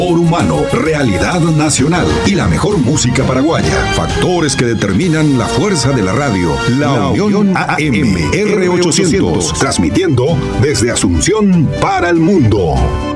Sabor humano, realidad nacional y la mejor música paraguaya. Factores que determinan la fuerza de la radio. La Unión AM R800, transmitiendo desde Asunción para el mundo.